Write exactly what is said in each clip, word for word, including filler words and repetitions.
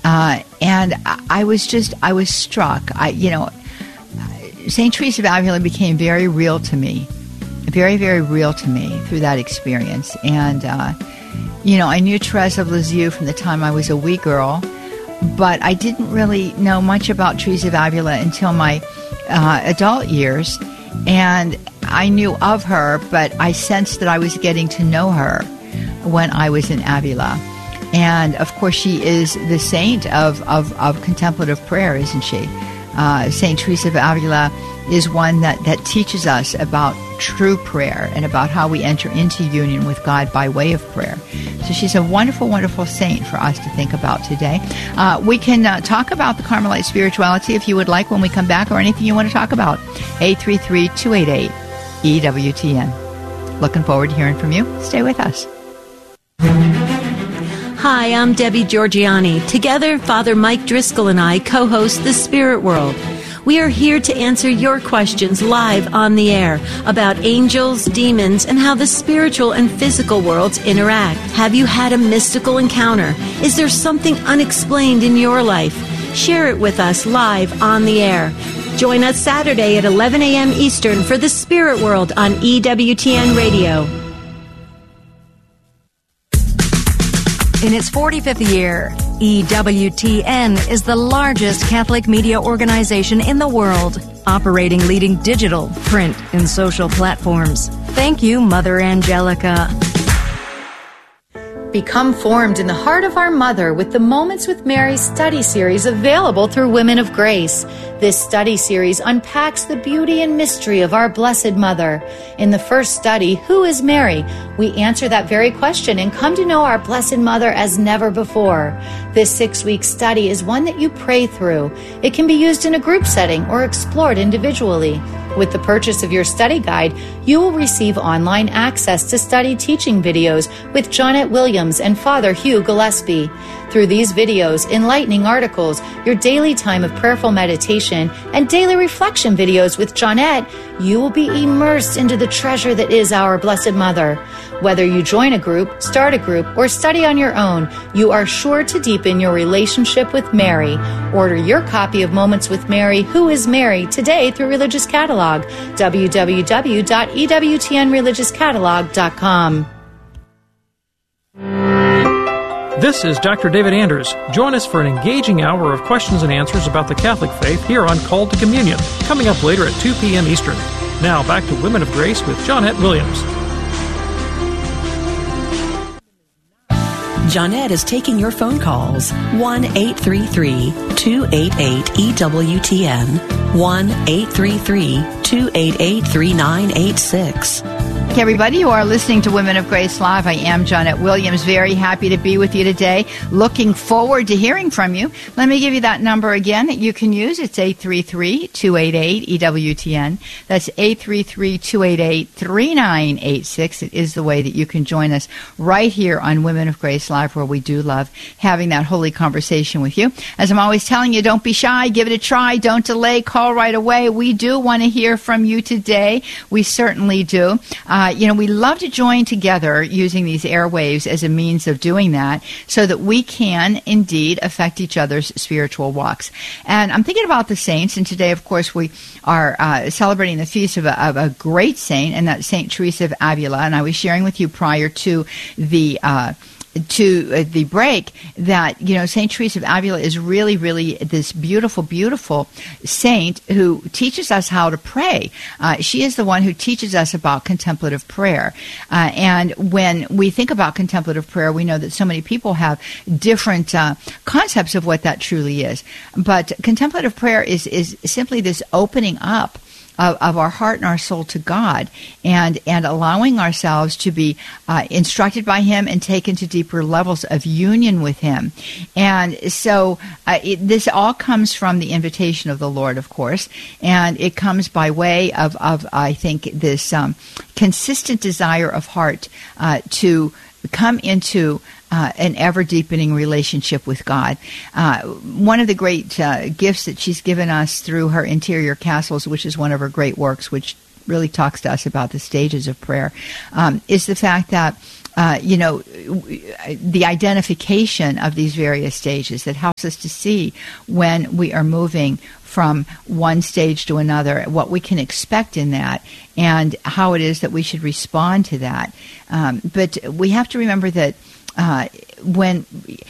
Uh, and I was just, I was struck. I, you know, Saint Teresa of Avila became very real to me, very, very real to me through that experience. And, uh, you know, I knew Teresa of Lisieux from the time I was a wee girl, but I didn't really know much about Teresa of Avila until my uh, adult years. And I knew of her, but I sensed that I was getting to know her when I was in Avila. And, of course, she is the saint of, of, of contemplative prayer, isn't she? Uh, Saint Teresa of Avila is one that, that teaches us about true prayer and about how we enter into union with God by way of prayer. So she's a wonderful, wonderful saint for us to think about today. Uh, we can uh, talk about the Carmelite spirituality if you would like when we come back, or anything you want to talk about. eight three three, two eight eight, E W T N. Looking forward to hearing from you. Stay with us. Hi, I'm Debbie Georgiani. Together, Father Mike Driscoll and I co-host The Spirit World. We are here to answer your questions live on the air about angels, demons, and how the spiritual and physical worlds interact. Have you had a mystical encounter? Is there something unexplained in your life? Share it with us live on the air. Join us Saturday at eleven a.m. Eastern for The Spirit World on E W T N Radio. In its forty-fifth year, E W T N is the largest Catholic media organization in the world, operating leading digital, print, and social platforms. Thank you, Mother Angelica. Become formed in the heart of our Mother with the Moments with Mary study series available through Women of Grace. This study series unpacks the beauty and mystery of our Blessed Mother. In the first study, Who is Mary? We answer that very question and come to know our Blessed Mother as never before. This six-week study is one that you pray through. It can be used in a group setting or explored individually. With the purchase of your study guide, you will receive online access to study teaching videos with Johnnette Williams and Father Hugh Gillespie. Through these videos, enlightening articles, your daily time of prayerful meditation, and daily reflection videos with Johnnette, you will be immersed into the treasure that is our Blessed Mother. Whether you join a group, start a group, or study on your own, you are sure to deepen your relationship with Mary. Order your copy of Moments with Mary, Who is Mary, today through Religious Catalog, w w w dot e w t n religious catalog dot com. This is Doctor David Anders. Join us for an engaging hour of questions and answers about the Catholic faith here on Called to Communion, coming up later at two p.m. Eastern. Now back to Women of Grace with Johnnette Williams. Johnnette is taking your phone calls. one eight three three, two eight eight, E W T N. one eight three three, two eight eight, three nine eight six. Hey everybody, you are listening to Women of Grace Live. I am Johnnette Williams. Very happy to be with you today. Looking forward to hearing from you. Let me give you that number again that you can use. It's eight three three, two eight eight, E W T N. That's eight three three, two eight eight, three nine eight six. It is the way that you can join us right here on Women of Grace Live, where we do love having that holy conversation with you. As I'm always telling you, don't be shy. Give it a try. Don't delay. Call right away. We do want to hear from you today. We certainly do. Uh, Uh, you know, we love to join together using these airwaves as a means of doing that so that we can indeed affect each other's spiritual walks. And I'm thinking about the saints, and today, of course, we are uh, celebrating the feast of a, of a great saint, and that's Saint Teresa of Avila. And I was sharing with you prior to the uh to uh, the break that, you know, Saint Teresa of Avila is really, really this beautiful, beautiful saint who teaches us how to pray. Uh, she is the one who teaches us about contemplative prayer. Uh, and when we think about contemplative prayer, we know that so many people have different uh, concepts of what that truly is. But contemplative prayer is, is simply this opening up Of, of our heart and our soul to God, and and allowing ourselves to be uh, instructed by Him and taken to deeper levels of union with Him. And so uh, it, this all comes from the invitation of the Lord, of course, and it comes by way of, of I think, this um, consistent desire of heart uh, to come into Uh, an ever-deepening relationship with God. Uh, one of the great uh, gifts that she's given us through her Interior Castles, which is one of her great works, which really talks to us about the stages of prayer, um, is the fact that uh, you know, the identification of these various stages that helps us to see when we are moving from one stage to another, what we can expect in that, and how it is that we should respond to that. Um, but we have to remember that uh, when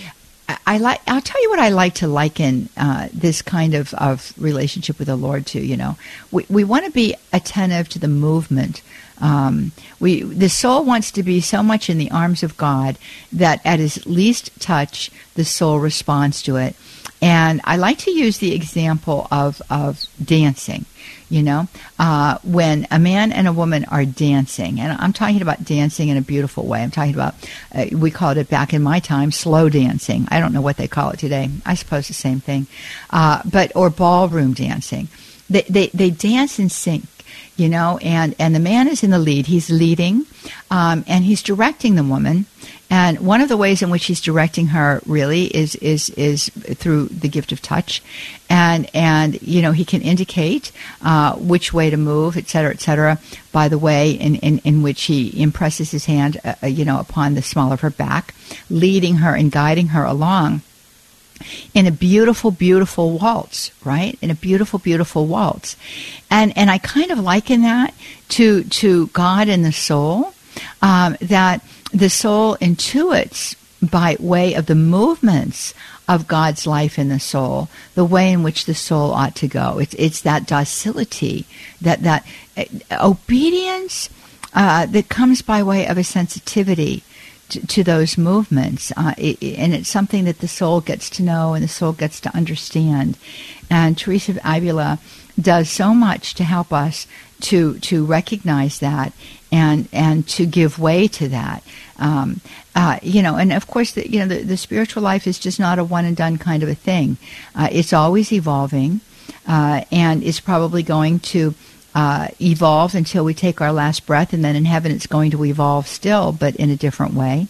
I like, I'll tell you what I like to liken uh, this kind of, of relationship with the Lord to. You know, we we want to be attentive to the movement. Um, we the soul wants to be so much in the arms of God that at his least touch, the soul responds to it. And I like to use the example of, of dancing, you know, uh, when a man and a woman are dancing. And I'm talking about dancing in a beautiful way. I'm talking about, uh, we called it back in my time, slow dancing. I don't know what they call it today. I suppose the same thing. Uh, but or ballroom dancing. They, they, they dance in sync. You know, and, and the man is in the lead. He's leading, um, and he's directing the woman. And one of the ways in which he's directing her really is is is through the gift of touch, and and you know he can indicate uh, which way to move, et cetera, et cetera, by the way in, in, in which he impresses his hand, uh, you know, upon the small of her back, leading her and guiding her along. In a beautiful, beautiful waltz, right? In a beautiful, beautiful waltz. And and I kind of liken that to to God and the soul, um, that the soul intuits by way of the movements of God's life in the soul, the way in which the soul ought to go. It's it's that docility, that, that uh, obedience uh, that comes by way of a sensitivity To, to those movements, uh, it, and it's something that the soul gets to know and the soul gets to understand. And Teresa of Avila does so much to help us to to recognize that and and to give way to that. Um, uh, you know, and of course, the, you know, the, the spiritual life is just not a one and done kind of a thing. Uh, it's always evolving, uh, and it's probably going to Uh, evolve until we take our last breath, and then in heaven it's going to evolve still, but in a different way.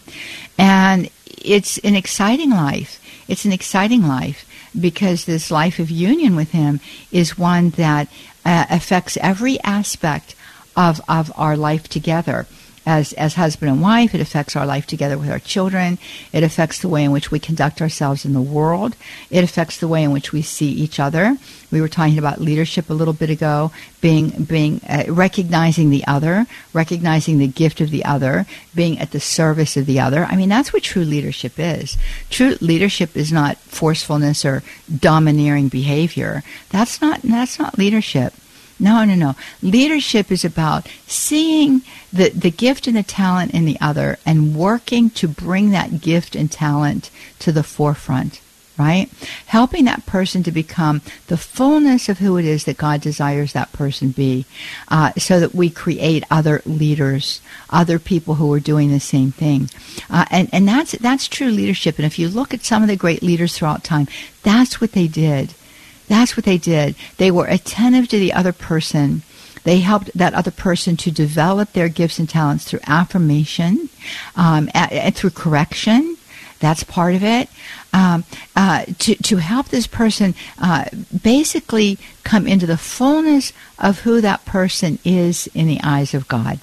And it's an exciting life. It's an exciting life because this life of union with Him is one that uh, affects every aspect of of our life together. As as husband and wife, it affects our life together with our children. It affects the way in which we conduct ourselves in the world. It affects the way in which we see each other. We were talking about leadership a little bit ago, being being uh, recognizing the other, recognizing the gift of the other, being at the service of the other. I mean, that's what true leadership is. True leadership is not forcefulness or domineering behavior. That's not that's not leadership. No, no, no. Leadership is about seeing the, the gift and the talent in the other and working to bring that gift and talent to the forefront, right? Helping that person to become the fullness of who it is that God desires that person be, uh, so that we create other leaders, other people who are doing the same thing. Uh, and, and that's, that's true leadership. And if you look at some of the great leaders throughout time, that's what they did. That's what they did. They were attentive to the other person. They helped that other person to develop their gifts and talents through affirmation, um, and through correction. That's part of it. Um, uh, to, to help this person uh, basically come into the fullness of who that person is in the eyes of God.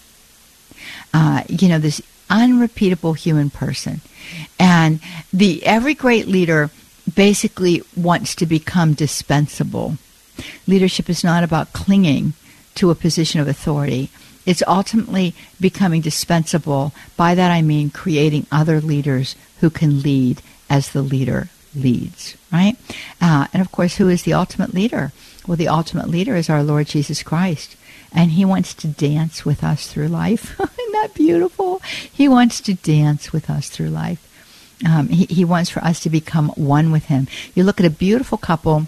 Uh, you know, this unrepeatable human person. And the every great leader basically wants to become dispensable. Leadership is not about clinging to a position of authority. It's ultimately becoming dispensable. By that I mean creating other leaders who can lead as the leader leads, right? Uh, and of course, who is the ultimate leader? Well, the ultimate leader is our Lord Jesus Christ. And He wants to dance with us through life. Isn't that beautiful? He wants to dance with us through life. Um, he, he wants for us to become one with Him. You look at a beautiful couple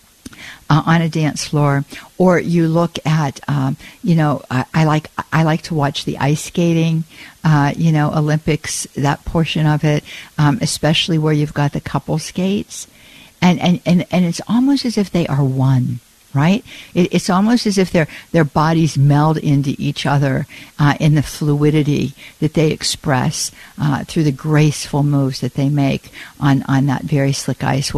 uh, on a dance floor, or you look at, um, you know, I, I like I like to watch the ice skating, uh, you know, Olympics, that portion of it, um, especially where you've got the couple skates, and and, and, and it's almost as if they are one. Right? It, it's almost as if their their bodies meld into each other uh, in the fluidity that they express uh, through the graceful moves that they make on, on that very slick ice. Well,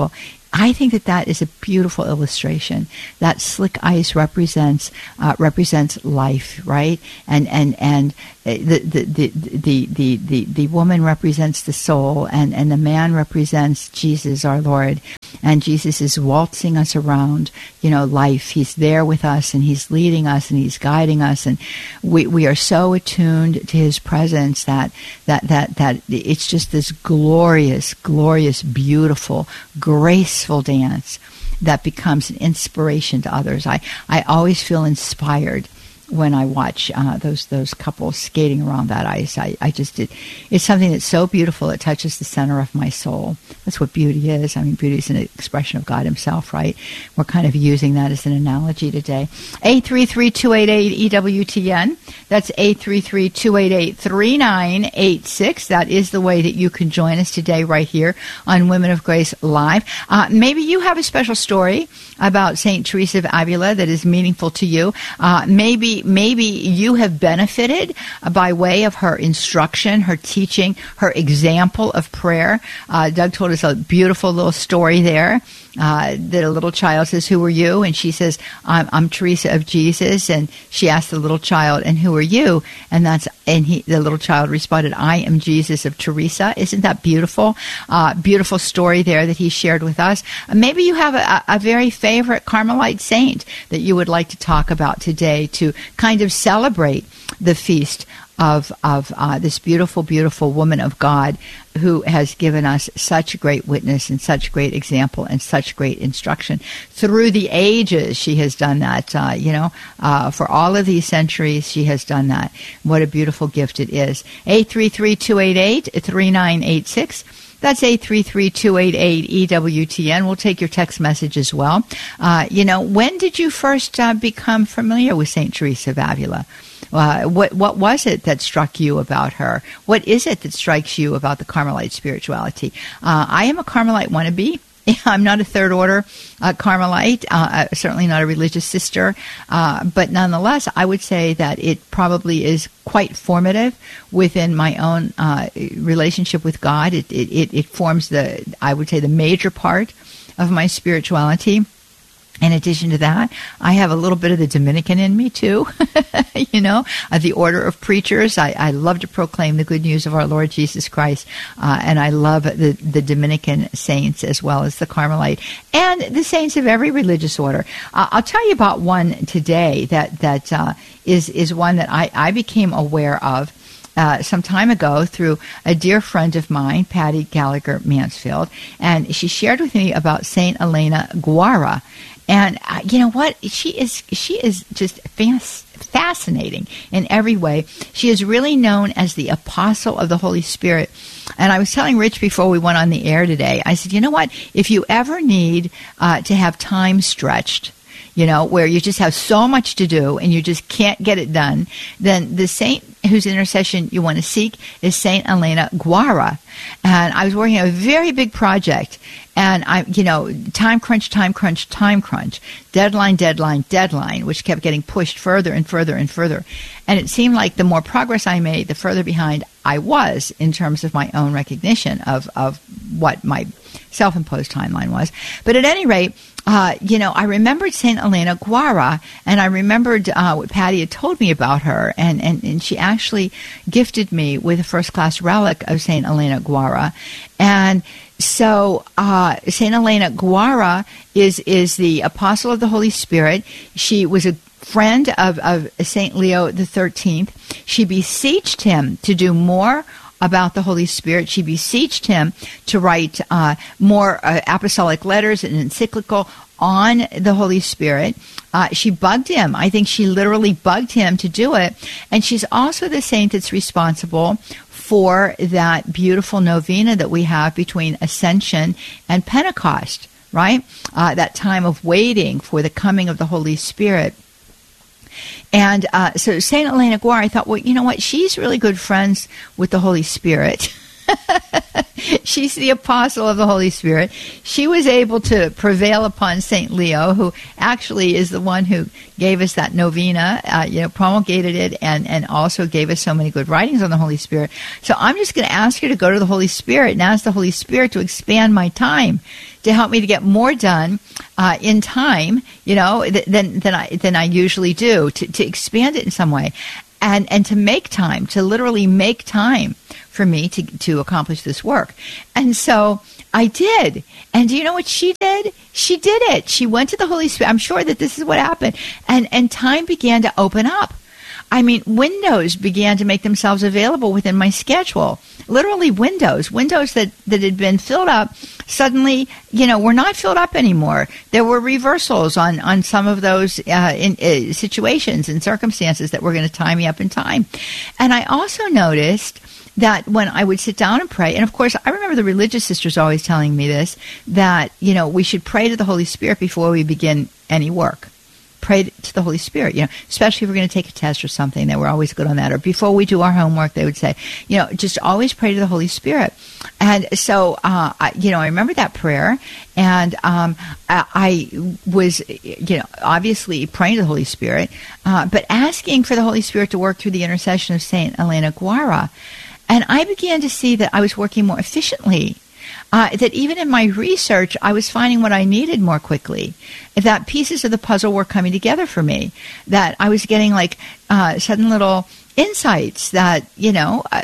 I think that that is a beautiful illustration. That slick ice represents uh, represents life, right? And and and the the the the the the, the woman represents the soul, and, and the man represents Jesus, our Lord. And Jesus is waltzing us around, you know, life. He's there with us, and he's leading us, and he's guiding us, and we we are so attuned to his presence that that that that it's just this glorious, glorious, beautiful, graceful dance that becomes an inspiration to others. I, I always feel inspired when I watch uh, those those couples skating around that ice. I, I just it, it's something that's so beautiful. It touches the center of my soul. That's what beauty is. I mean, beauty is an expression of God himself, right? We're kind of using that as an analogy today. eight three three, two eight eight, E W T N. That's eight three three, two eight eight, three nine eight six. That is the way that you can join us today right here on Women of Grace Live. Uh, maybe you have a special story about Saint Teresa of Avila that is meaningful to you. Uh, maybe Maybe you have benefited by way of her instruction, her teaching, her example of prayer. Uh, Doug told us a beautiful little story there. Uh, that a little child says, "Who are you?" And she says, I'm, I'm Teresa of Jesus. And she asked the little child, "And who are you?" And that's and he, the little child responded, "I am Jesus of Teresa." Isn't that beautiful? Uh, beautiful story there that he shared with us. Uh, maybe you have a, a very favorite Carmelite saint that you would like to talk about today to kind of celebrate the feast of of uh, this beautiful, beautiful woman of God who has given us such great witness and such great example and such great instruction. Through the ages, she has done that, uh, you know, uh, for all of these centuries, she has done that. What a beautiful gift it is. eight three three, two eight eight, three nine eight six. That's eight three three, two eight eight, E W T N. We'll take your text message as well. Uh, you know, when did you first uh, become familiar with Saint Teresa of Avila? Uh, what what was it that struck you about her? What is it that strikes you about the Carmelite spirituality? Uh, I am a Carmelite wannabe. I'm not a third order uh, Carmelite, uh, certainly not a religious sister, uh, but nonetheless, I would say that it probably is quite formative within my own uh, relationship with God. It, it, it forms the, I would say, the major part of my spirituality. In addition to that, I have a little bit of the Dominican in me, too. you know, uh, the order of preachers. I, I love to proclaim the good news of our Lord Jesus Christ. Uh, and I love the, the Dominican saints as well as the Carmelite and the saints of every religious order. Uh, I'll tell you about one today that, that uh, is, is one that I, I became aware of Uh, some time ago through a dear friend of mine, Patty Gallagher Mansfield, and she shared with me about Saint Elena Guara. And uh, you know what? She is she is just fas- fascinating in every way. She is really known as the apostle of the Holy Spirit. And I was telling Rich before we went on the air today, I said, you know what? If you ever need uh, to have time stretched, you know, where you just have so much to do and you just can't get it done, then the saint whose intercession you want to seek is Saint Elena Guara. And I was working on a very big project, and I, you know, time crunch, time crunch, time crunch, deadline, deadline, deadline, which kept getting pushed further and further and further. And it seemed like the more progress I made, the further behind I was in terms of my own recognition of, of what my self-imposed timeline was. But at any rate, uh, you know, I remembered Saint Elena Guara, and I remembered uh, what Patty had told me about her, and, and, and she actually gifted me with a first-class relic of Saint Elena Guara. And so uh, Saint Elena Guara is, is the apostle of the Holy Spirit. She was a friend of, of Saint Leo the thirteenth. She beseeched him to do more about the Holy Spirit. She beseeched him to write uh, more uh, apostolic letters and encyclical on the Holy Spirit. Uh, she bugged him. I think she literally bugged him to do it. And she's also the saint that's responsible for that beautiful novena that we have between Ascension and Pentecost, right? Uh, that time of waiting for the coming of the Holy Spirit. And uh, so Saint Elena Guara, I thought, well, you know what? She's really good friends with the Holy Spirit. She's the apostle of the Holy Spirit. She was able to prevail upon Saint Leo, who actually is the one who gave us that novena, uh, you know, promulgated it, and, and also gave us so many good writings on the Holy Spirit. So I'm just going to ask her to go to the Holy Spirit and ask the Holy Spirit to expand my time, to help me to get more done uh, in time, you know, th- than than I than I usually do, to, to expand it in some way, and and to make time, to literally make time for me to to accomplish this work. And so I did. And do you know what she did? She did it. She went to the Holy Spirit. I'm sure that this is what happened. And and time began to open up. I mean, windows began to make themselves available within my schedule. Literally windows, windows that, that had been filled up, suddenly, you know, were not filled up anymore. There were reversals on, on some of those uh, in, uh, situations and circumstances that were going to tie me up in time. And I also noticed that when I would sit down and pray, and of course, I remember the religious sisters always telling me this, that, you know, we should pray to the Holy Spirit before we begin any work. Pray to the Holy Spirit, you know, especially if we're going to take a test or something. They were always good on that. Or before we do our homework, they would say, you know, just always pray to the Holy Spirit. And so, uh, I, you know, I remember that prayer, and um, I, I was, you know, obviously praying to the Holy Spirit, uh, but asking for the Holy Spirit to work through the intercession of Saint Elena Guara. And I began to see that I was working more efficiently. Uh, that even in my research, I was finding what I needed more quickly. That pieces of the puzzle were coming together for me. That I was getting like uh, sudden little insights that, you know, uh,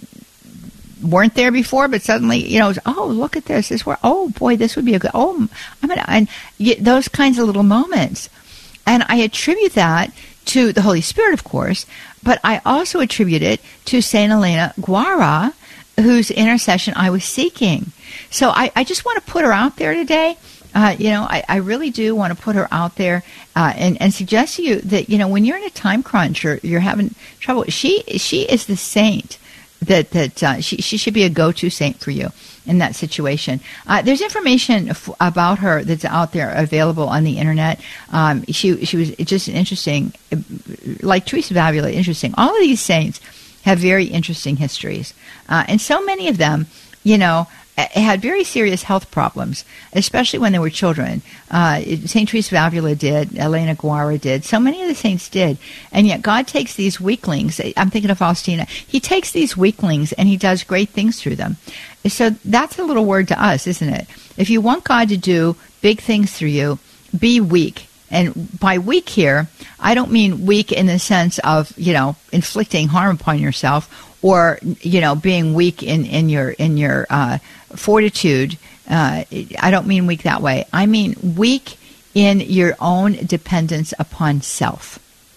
weren't there before, but suddenly, you know, oh, look at this. This were, oh boy, this would be a good. Oh, I'm gonna, and those kinds of little moments. And I attribute that to the Holy Spirit, of course, but I also attribute it to Saint Elena Guara, whose intercession I was seeking. So I, I just want to put her out there today. Uh, you know, I, I really do want to put her out there uh, and, and suggest to you that, you know, when you're in a time crunch or you're having trouble, she she is the saint that, that uh, she, she should be a go-to saint for you in that situation. Uh, there's information f- about her that's out there available on the internet. Um, she, she was just interesting, like Teresa of Avila, interesting. All of these saints have very interesting histories. Uh, and so many of them, you know, had very serious health problems, especially when they were children. Uh, Saint Teresa of Avila did, Elena Guara did, so many of the saints did. And yet God takes these weaklings, I'm thinking of Faustina, he takes these weaklings and he does great things through them. So that's a little word to us, isn't it? If you want God to do big things through you, be weak. And by weak here, I don't mean weak in the sense of, you know, inflicting harm upon yourself or, you know, being weak in, in your in your uh, fortitude. Uh, I don't mean weak that way. I mean weak in your own dependence upon self.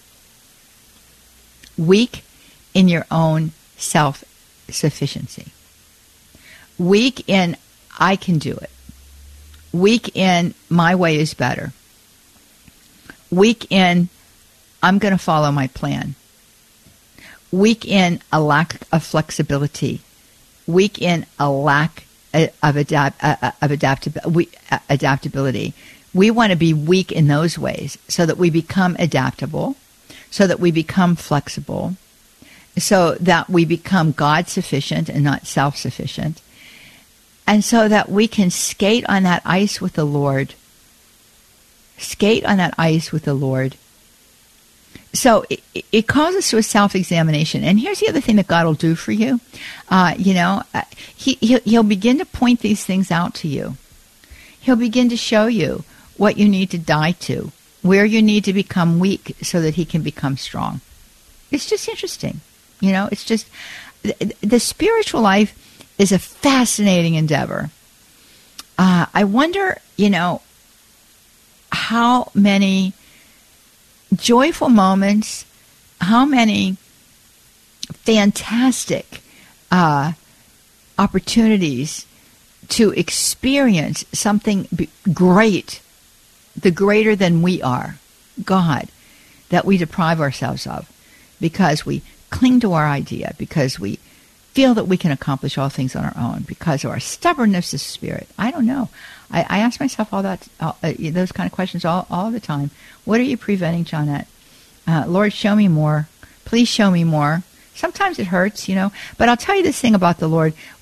Weak in your own self-sufficiency. Weak in, I can do it. Weak in, my way is better. Weak in, I'm going to follow my plan. Weak in a lack of flexibility. Weak in a lack of, adapt, uh, of adaptab- adaptability. We want to be weak in those ways so that we become adaptable, so that we become flexible, so that we become God-sufficient and not self-sufficient, and so that we can skate on that ice with the Lord. Skate on that ice with the Lord. So it, it calls us to a self-examination. And here's the other thing that God will do for you. Uh, you know, uh, he, he'll, he'll begin to point these things out to you. He'll begin to show you what you need to die to, where you need to become weak so that he can become strong. It's just interesting. You know, it's just, the, the spiritual life is a fascinating endeavor. Uh, I wonder, you know, how many joyful moments, how many fantastic uh, opportunities to experience something b- great, the greater than we are, God, that we deprive ourselves of because we cling to our idea, because we feel that we can accomplish all things on our own, because of our stubbornness of spirit. I don't know. I, I ask myself all that, uh, those kind of questions all, all the time. What are you preventing, Johnette? Uh, Lord, show me more. Please show me more. Sometimes it hurts, you know. But I'll tell you this thing about the Lord.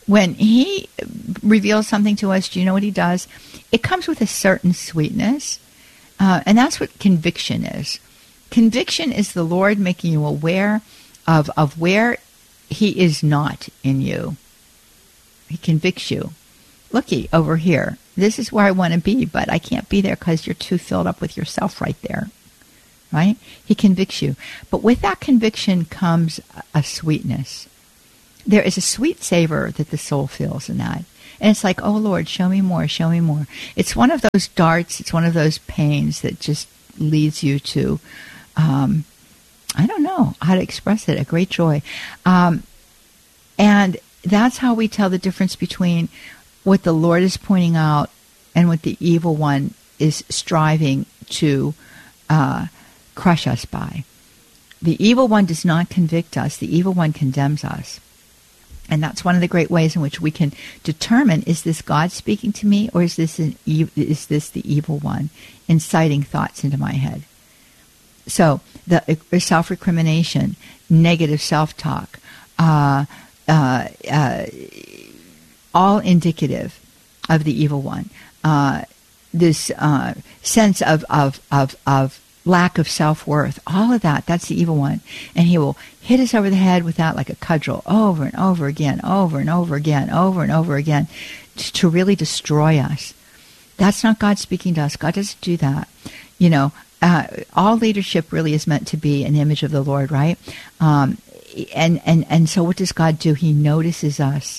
when he reveals something to us, do you know what he does? It comes with a certain sweetness. Uh, and that's what conviction is. Conviction is the Lord making you aware of, of where he is not in you. He convicts you. Looky, over here. This is where I want to be, but I can't be there because you're too filled up with yourself right there. Right? He convicts you. But with that conviction comes a sweetness. There is a sweet savor that the soul feels in that. And it's like, oh, Lord, show me more, show me more. It's one of those darts, it's one of those pains that just leads you to, um, I don't know how to express it, a great joy. Um, and that's how we tell the difference between what the Lord is pointing out and what the evil one is striving to uh, crush us by. The evil one does not convict us. The evil one condemns us. And that's one of the great ways in which we can determine, is this God speaking to me, or is this an e- is this the evil one inciting thoughts into my head? So the uh, self-recrimination, negative self-talk, uh, uh, uh, all indicative of the evil one. Uh, this uh, sense of, of, of, of lack of self-worth, all of that, that's the evil one. And he will hit us over the head with that like a cudgel over and over again, over and over again, over and over again, to really destroy us. That's not God speaking to us. God doesn't do that. You know, uh, all leadership really is meant to be an image of the Lord, right? Um, and, and, and so what does God do? He notices us.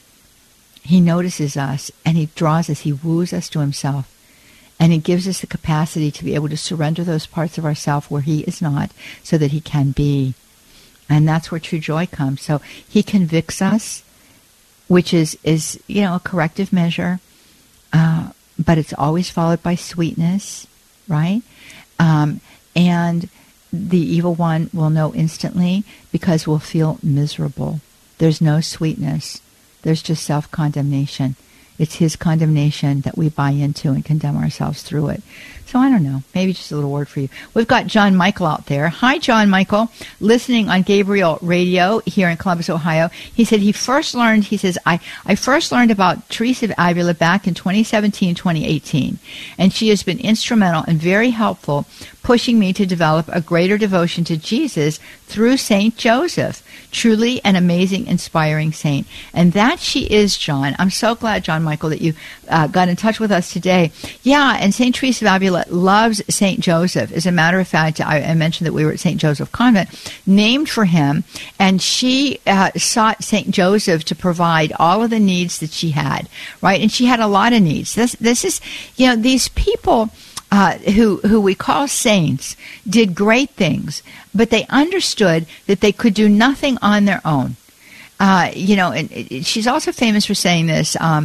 He notices us, and he draws us, he woos us to himself. And he gives us the capacity to be able to surrender those parts of ourself where he is not, so that he can be. And that's where true joy comes. So he convicts us, which is, is you know, a corrective measure, uh, but it's always followed by sweetness, right? Um, and the evil one will know instantly, because we'll feel miserable. There's no sweetness. There's just self-condemnation. It's his condemnation that we buy into and condemn ourselves through it. So I don't know, maybe just a little word for you. We've got John Michael out there. Hi, John Michael, listening on Gabriel Radio here in Columbus, Ohio. He said he first learned, he says, I, I first learned about Teresa of Avila back in twenty seventeen, twenty eighteen. And she has been instrumental and very helpful, pushing me to develop a greater devotion to Jesus through Saint Joseph. Truly an amazing, inspiring saint. And that she is, John. I'm so glad, John Michael, that you uh, got in touch with us today. Yeah, and Saint Teresa of Avila loves Saint Joseph. As a matter of fact, I, I mentioned that we were at Saint Joseph Convent, named for him, and she uh, sought Saint Joseph to provide all of the needs that she had, right? And she had a lot of needs. This, this is, you know, these people Uh, who who we call saints did great things, but they understood that they could do nothing on their own. Uh, you know, and it, she's also famous for saying this. Um,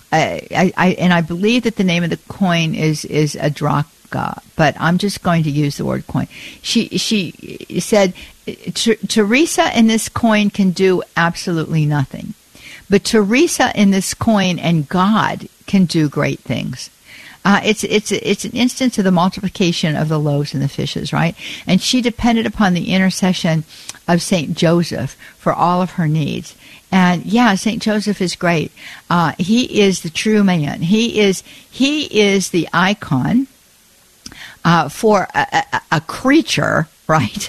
I, I, and I believe that the name of the coin is is a drachma, but I'm just going to use the word coin. She she said, Teresa in this coin can do absolutely nothing, but Teresa in this coin and God can do great things. Uh, it's it's it's an instance of the multiplication of the loaves and the fishes, right? And she depended upon the intercession of Saint Joseph for all of her needs. And yeah, Saint Joseph is great. Uh, he is the true man. He is he is the icon uh, for a, a, a creature. Right,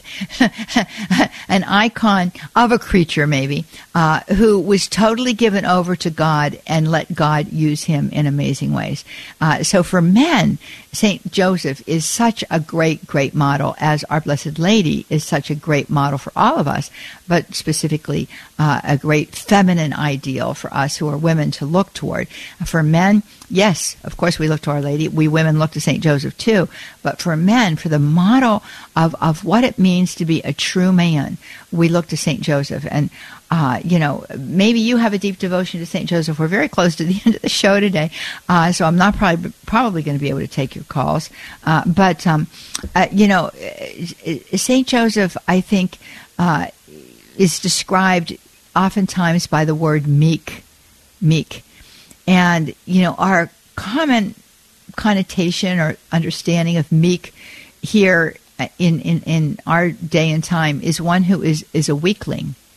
an icon of a creature, maybe, uh, who was totally given over to God and let God use him in amazing ways. Uh, so for men, Saint Joseph is such a great, great model, as Our Blessed Lady is such a great model for all of us, but specifically uh, a great feminine ideal for us who are women to look toward. For men, yes, of course we look to Our Lady. We women look to Saint Joseph too. But for men, for the model of, of what it means to be a true man, we look to Saint Joseph. And, uh, you know, maybe you have a deep devotion to Saint Joseph. We're very close to the end of the show today, uh, so I'm not probably probably going to be able to take your calls. Uh, but, um, uh, you know, Saint Joseph, I think, uh, is described oftentimes by the word meek, meek. And, you know, our common connotation or understanding of meek here in, in, in our day and time is one who is, is a weakling.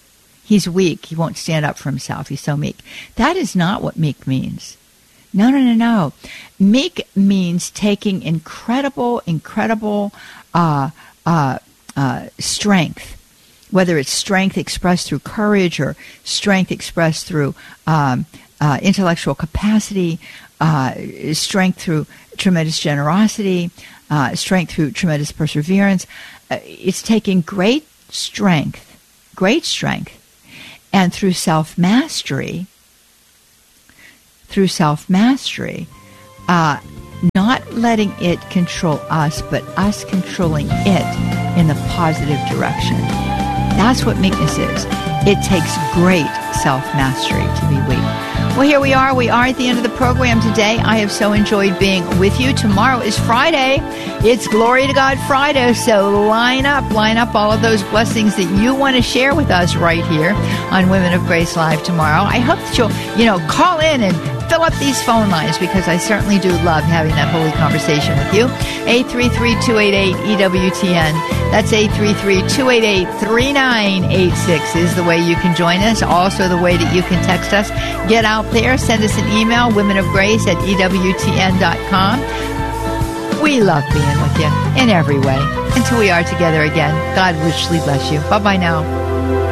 He's weak. He won't stand up for himself. He's so meek. That is not what meek means. No, no, no, no. Meek means taking incredible, incredible uh, uh, uh, strength, whether it's strength expressed through courage or strength expressed through um, uh, intellectual capacity, uh, strength through tremendous generosity, uh, strength through tremendous perseverance. Uh, it's taking great strength, great strength, and through self-mastery, through self-mastery, uh, not letting it control us, but us controlling it in the positive direction. That's what meekness is. It takes great self-mastery to be weak. Well, here we are. We are at the end of the program today. I have so enjoyed being with you. Tomorrow is Friday. It's Glory to God Friday. So line up, line up all of those blessings that you want to share with us right here on Women of Grace Live tomorrow. I hope that you'll, you know, call in and fill up these phone lines, because I certainly do love having that holy conversation with you. eight three three, two eight eight, E W T N. That's eight three three, two eight eight, three nine eight six is the way you can join us. Also the way that you can text us. Get out there. Send us an email, women of grace at E W T N dot com. We love being with you in every way. Until we are together again, God richly bless you. Bye-bye now.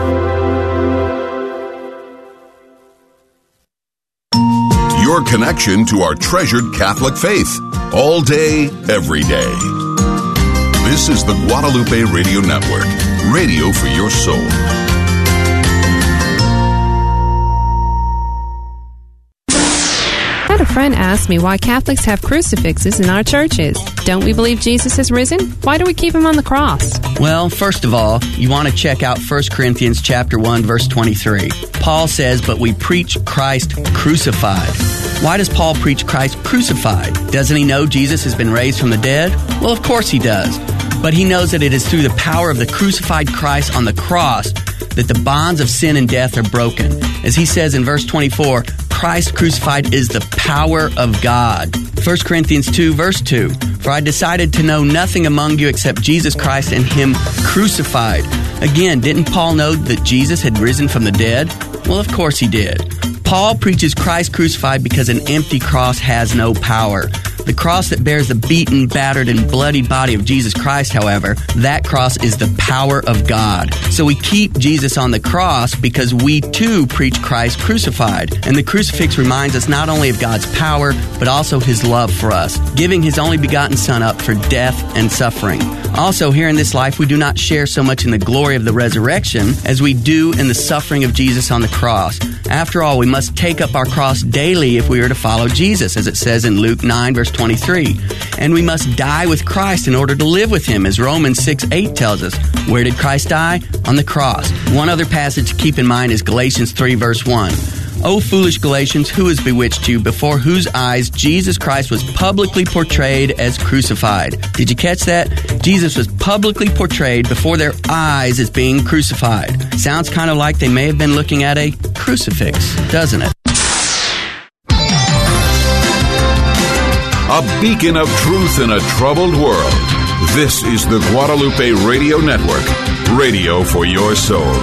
Your connection to our treasured Catholic faith, all day, every day. This is the Guadalupe Radio Network, radio for your soul. I had a friend ask me why Catholics have crucifixes in our churches. Don't we believe Jesus has risen? Why do we keep him on the cross? Well, first of all, you want to check out First Corinthians chapter one, verse twenty-three. Paul says, "But we preach Christ crucified." Why does Paul preach Christ crucified? Doesn't he know Jesus has been raised from the dead? Well, of course he does. But he knows that it is through the power of the crucified Christ on the cross that the bonds of sin and death are broken. As he says in verse twenty-four, Christ crucified is the power of God. First Corinthians two, verse two, "For I decided to know nothing among you except Jesus Christ and him crucified." Again, didn't Paul know that Jesus had risen from the dead? Well, of course he did. Paul preaches Christ crucified because an empty cross has no power. The cross that bears the beaten, battered, and bloodied body of Jesus Christ, however, that cross is the power of God. So we keep Jesus on the cross because we too preach Christ crucified. And the crucifix reminds us not only of God's power, but also his love for us, giving his only begotten Son up for death and suffering. Also, here in this life, we do not share so much in the glory of the resurrection as we do in the suffering of Jesus on the cross. After all, we must take up our cross daily if we are to follow Jesus, as it says in Luke nine, verse twenty-three. And we must die with Christ in order to live with him, as Romans six, eight tells us. Where did Christ die? On the cross. One other passage to keep in mind is Galatians three, verse one. "O foolish Galatians, who has bewitched you, before whose eyes Jesus Christ was publicly portrayed as crucified?" Did you catch that? Jesus was publicly portrayed before their eyes as being crucified. Sounds kind of like they may have been looking at a crucifix, doesn't it? A beacon of truth in a troubled world. This is the Guadalupe Radio Network, radio for your soul.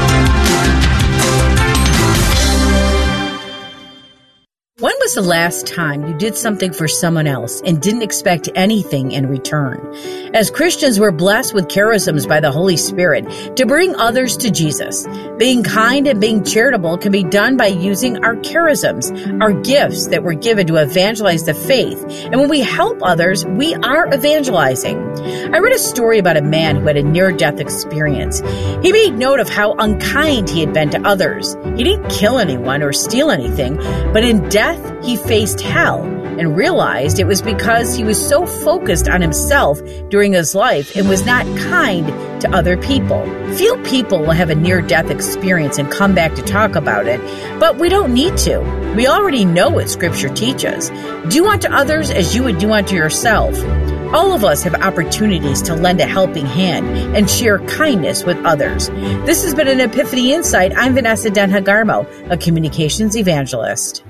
When was the last time you did something for someone else and didn't expect anything in return? As Christians, we're blessed with charisms by the Holy Spirit to bring others to Jesus. Being kind and being charitable can be done by using our charisms, our gifts that were given to evangelize the faith. And when we help others, we are evangelizing. I read a story about a man who had a near-death experience. He made note of how unkind he had been to others. He didn't kill anyone or steal anything, but in death, he faced hell and realized it was because he was so focused on himself during his life and was not kind to other people. Few people will have a near-death experience and come back to talk about it, but we don't need to. We already know what Scripture teaches. Do unto others as you would do unto yourself. All of us have opportunities to lend a helping hand and share kindness with others. This has been an Epiphany Insight. I'm Vanessa Denha-Garmo, a communications evangelist.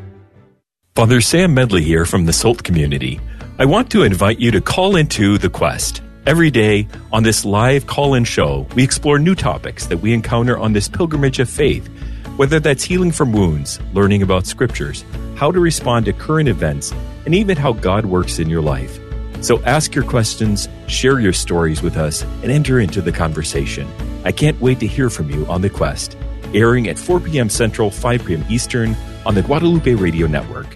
Father Sam Medley here from the S O L T community. I want to invite you to call into The Quest. Every day on this live call-in show, we explore new topics that we encounter on this pilgrimage of faith, whether that's healing from wounds, learning about scriptures, how to respond to current events, and even how God works in your life. So ask your questions, share your stories with us, and enter into the conversation. I can't wait to hear from you on The Quest, airing at four p.m. Central, five p.m. Eastern on the Guadalupe Radio Network.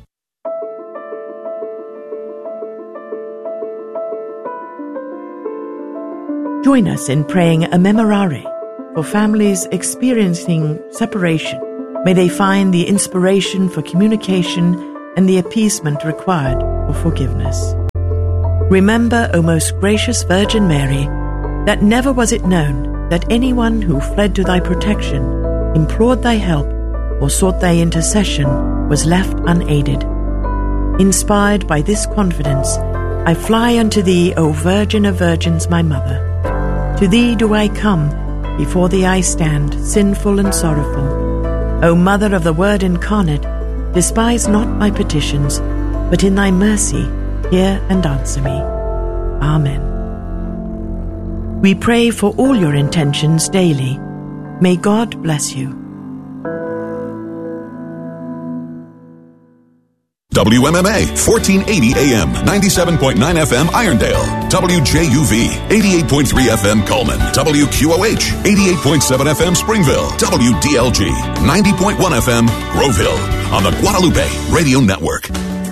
Join us in praying a memorare for families experiencing separation. May they find the inspiration for communication and the appeasement required for forgiveness. Remember, O most gracious Virgin Mary, that never was it known that anyone who fled to thy protection, implored thy help, or sought thy intercession was left unaided. Inspired by this confidence, I fly unto thee, O Virgin of Virgins, my Mother. To thee do I come, before thee I stand, sinful and sorrowful. O Mother of the Word incarnate, despise not my petitions, but in thy mercy hear and answer me. Amen. We pray for all your intentions daily. May God bless you. W M M A, fourteen eighty A M, ninety-seven point nine F M Irondale. W J U V, eighty-eight point three F M Coleman. W Q O H, eighty-eight point seven F M Springville. W D L G, ninety point one F M Grove Hill. On the Guadalupe Radio Network.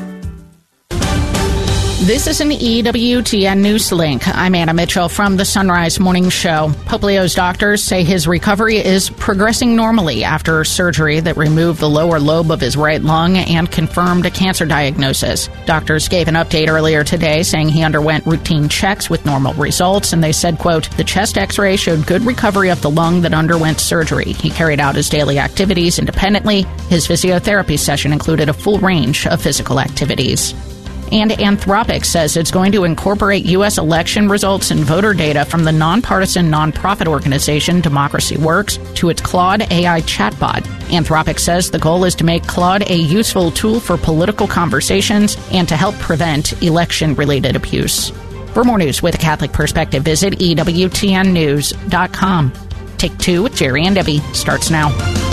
This is an E W T N News Link. I'm Anna Mitchell from the Sunrise Morning Show. Pope Leo's doctors say his recovery is progressing normally after surgery that removed the lower lobe of his right lung and confirmed a cancer diagnosis. Doctors gave an update earlier today saying he underwent routine checks with normal results, and they said, quote, the chest x-ray showed good recovery of the lung that underwent surgery. He carried out his daily activities independently. His physiotherapy session included a full range of physical activities. And Anthropic says it's going to incorporate U S election results and voter data from the nonpartisan nonprofit organization Democracy Works to its Claude A I chatbot. Anthropic says the goal is to make Claude a useful tool for political conversations and to help prevent election-related abuse. For more news with a Catholic perspective, visit E W T N news dot com. Take Two with Jerry and Debbie starts now.